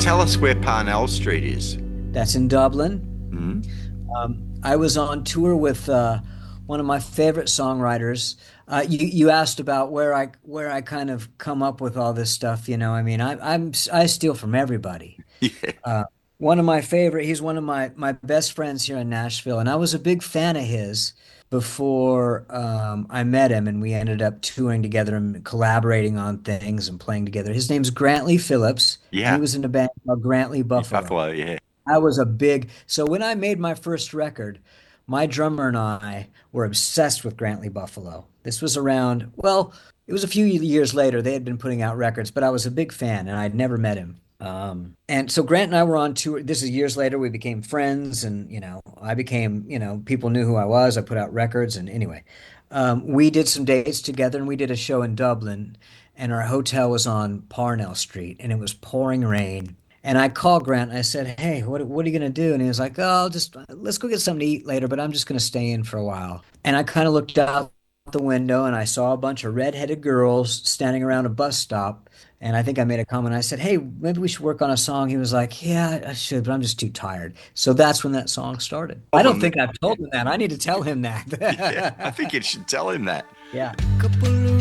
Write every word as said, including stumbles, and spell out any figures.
tell us where Parnell Street is. That's in Dublin. Mm-hmm. Um, I was on tour with uh, one of my favorite songwriters. Uh, you you asked about where I where I kind of come up with all this stuff. You know, I mean, I, I'm I steal from everybody. Yeah. Uh, one of my favorite, he's one of my my best friends here in Nashville, and I was a big fan of his before um, I met him, and we ended up touring together and collaborating on things and playing together. His name's Grantley Phillips, and he Yeah. was in a band called Grantley Buffalo. Buffalo, yeah. I was a big, so when I made my first record, my drummer and I were obsessed with Grantley Buffalo. This was around, well, it was a few years later. They had been putting out records, but I was a big fan and I'd never met him. Um, and so Grant and I were on tour. This is years later. We became friends, and you know, I became, you know, people knew who I was. I put out records, and anyway, um, we did some dates together, and we did a show in Dublin, and our hotel was on Parnell Street, and it was pouring rain. And I called Grant and I said, "Hey, what what are you gonna do?" And he was like, "Oh, just let's go get something to eat later, but I'm just gonna stay in for a while." And I kind of looked out the window and I saw a bunch of redheaded girls standing around a bus stop. And I think I made a comment. I said, "Hey, maybe we should work on a song." He was like, "Yeah, I should, but I'm just too tired." So that's when that song started. I Well, don't and think I've told him that. I need to tell him yeah, I that. think you should tell him that. Yeah. Couple of